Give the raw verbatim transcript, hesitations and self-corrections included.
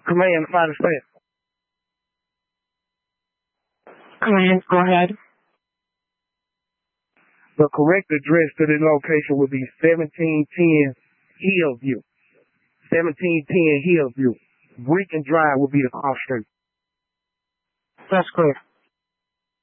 Command, I understand. Command, go ahead. The correct address to the location would be seventeen ten Hillview. seventeen ten Hillview. Breakin Drive would be the cross street. That's clear.